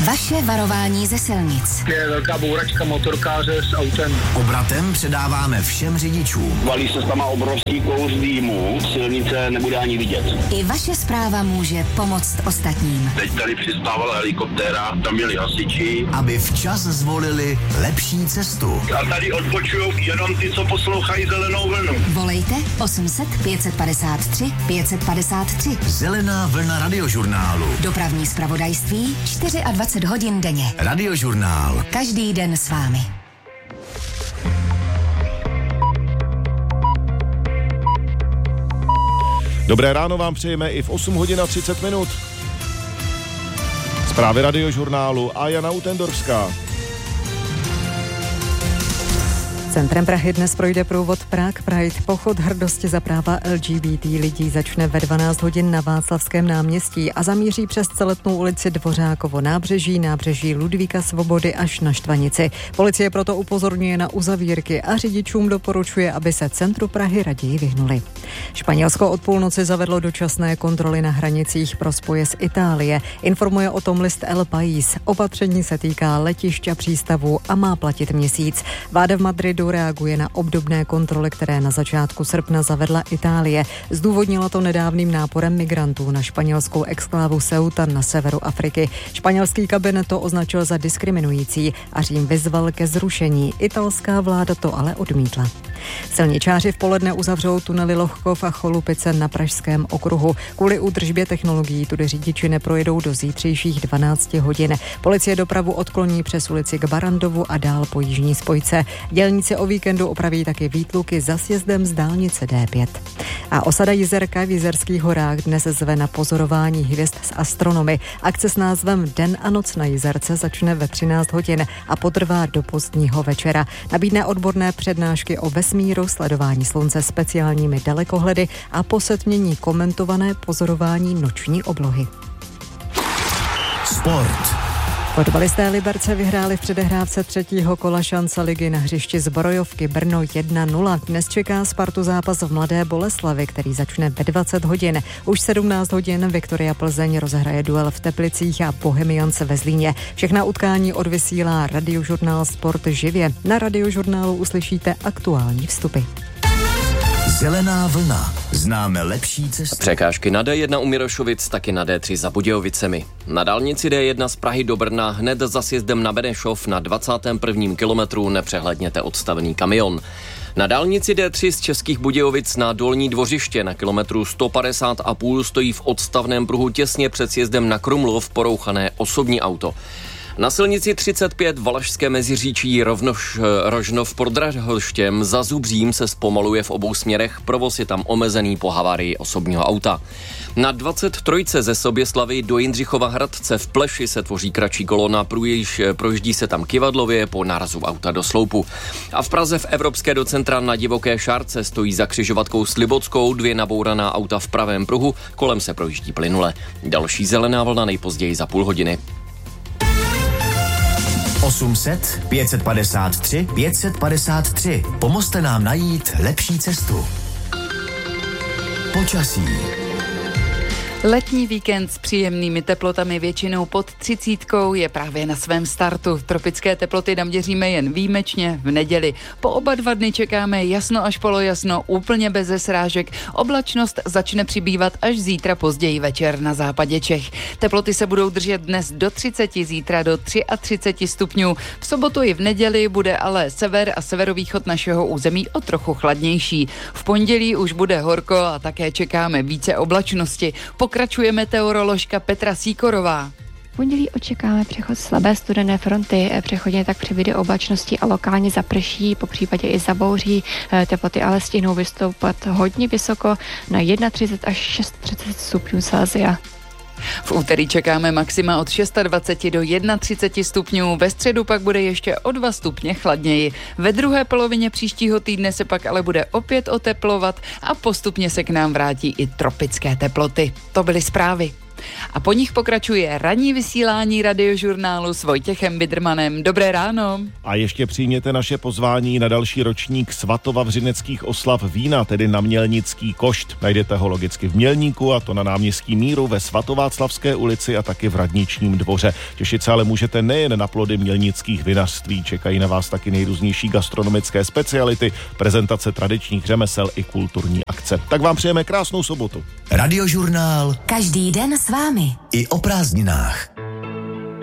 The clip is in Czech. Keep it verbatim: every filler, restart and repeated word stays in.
Vaše varování ze silnic. Je velká bouračka motorkáře s autem. Obratem předáváme všem řidičům. Valí se tam obrovský kous dýmu, silnice nebude ani vidět. I vaše zpráva může pomoct ostatním. Teď tady přistávala helikoptéra, tam byli hasiči. Aby včas zvolili lepší cestu. A tady odpočujou jenom ty, co poslouchají Zelenou vlnu. Volejte osm set pět padesát tři pět padesát tři. Zelená vlna radiožurnálu. Dopravní zpravodajství dvacet čtyři hodin denně. Radiožurnál. Každý den s vámi. Dobré ráno vám přejeme i v osm hodin a třicet minut. Zprávy Radiožurnálu a Jana Utendorská. Centrem Prahy dnes projde průvod Prague Pride. Pochod hrdosti za práva L G B T lidí začne ve dvanáct hodin na Václavském náměstí a zamíří přes Celetnou ulici Dvořákovo nábřeží, nábřeží Ludvíka Svobody až na Štvanici. Policie proto upozorňuje na uzavírky a řidičům doporučuje, aby se centru Prahy raději vyhnuli. Španělsko od půlnoci zavedlo dočasné kontroly na hranicích pro spoje z Itálie. Informuje o tom list El País. Opatření se týká letišť a přístavů a má platit měsíc. Vláda v Madridu reaguje na obdobné kontroly, které na začátku srpna zavedla Itálie. Zdůvodnila to nedávným náporem migrantů na španělskou exklávu Ceuta na severu Afriky. Španělský kabinet to označil za diskriminující a Řím vyzval ke zrušení. Italská vláda to ale odmítla. Silničáři v poledne uzavřou tunely Lohkov a Cholupice na Pražském okruhu. Kvůli údržbě technologií tudy řidiči neprojedou do zítřejších dvanácti hodin. Policie dopravu odkloní přes ulici k Barandovu a dál po jižní spojce. Dělníci o víkendu opraví taky výtluky za sjezdem z dálnice D pět. A osada Jizerka v Jizerských horách dnes zve na pozorování hvězd s astronomy. Akce s názvem Den a noc na Jizerce začne ve třináct hodin a potrvá do pozdního večera. Nabídne odborné přednášky o vesmíru, sledování slunce speciálními dalekohledy a posetmění komentované pozorování noční oblohy. Sport. Fotbalisté Liberce vyhráli v předehrávce třetího kola šance ligy na hřišti Zbrojovky Brno jedna nula. Dnes čeká Spartu zápas v Mladé Boleslavi, který začne ve dvacet hodin. Už sedmnáct hodin Viktoria Plzeň rozhraje duel v Teplicích a Bohemiance ve Zlíně. Všechna utkání odvysílá Radiožurnál Sport živě. Na Radiožurnálu uslyšíte aktuální vstupy. Zelená vlna. Známe lepší cestu. Překážky na D jedna u Mirošovic, taky na D tři za Budějovicemi. Na dálnici D jedna z Prahy do Brna hned za sjezdem na Benešov na dvacátém prvním kilometru nepřehledněte odstavený kamion. Na dálnici D tři z Českých Budějovic na Dolní Dvořiště na kilometru sto padesát a půl stojí v odstavném pruhu těsně před sjezdem na Krumlov porouchané osobní auto. Na silnici třicet pět Valašské Meziříčí rovnož Rožnov pod Drahoštěm za Zubřím se zpomaluje v obou směrech, provoz je tam omezený po havárii osobního auta. Na dvacet tři ze Soběslavy do Jindřichova Hradce v Pleši se tvoří kratší kolona, průjíž, projíždí se tam kyvadlově po nárazu auta do sloupu. A v Praze v Evropské do centra na Divoké Šárce stojí za křižovatkou Slibockou dvě nabouraná auta v pravém pruhu, kolem se projíždí plynule. Další zelená vlna nejpozději za půl hodiny. osm set pět padesát tři pět padesát tři. Pomozte nám najít lepší cestu. Počasí. Letní víkend s příjemnými teplotami většinou pod třicítkou je právě na svém startu. Tropické teploty naměříme jen výjimečně v neděli. Po oba dva dny čekáme jasno až polojasno, úplně bez srážek. Oblačnost začne přibývat až zítra později večer na západě Čech. Teploty se budou držet dnes do třicet, zítra do třicet tři stupňů. V sobotu i v neděli bude ale sever a severovýchod našeho území o trochu chladnější. V pondělí už bude horko a také čekáme více oblačnosti. Pokračuje meteoroložka Petra Síkorová. V pondělí očekáváme přechod slabé studené fronty, přechodně tak přibyde oblačnosti a lokálně zaprší, po případě i zabouří. Teploty ale stihnou vystoupat hodně vysoko na třicet jedna až třicet šest stupňů Celsia. V úterý čekáme maxima od dvacet šest do třicet jedna stupňů, ve středu pak bude ještě o dva stupně chladněji. Ve druhé polovině příštího týdne se pak ale bude opět oteplovat a postupně se k nám vrátí i tropické teploty. To byly zprávy. A po nich pokračuje ranní vysílání Radiožurnálu s Vojtěchem Bidrmanem. Dobré ráno. A ještě přijměte naše pozvání na další ročník svatovavřineckých oslav vína, tedy na Mělnický košt. Najdete ho logicky v Mělníku, a to na náměstí Míru ve Svatováclavské ulici a taky v Radničním dvoře. Těšit se ale můžete nejen na plody mělnických vinařství, čekají na vás taky nejrůznější gastronomické speciality, prezentace tradičních řemesel i kulturní akce. Tak vám přejeme krásnou sobotu. Radiožurnál. Každý den s vámi. I o prázdninách.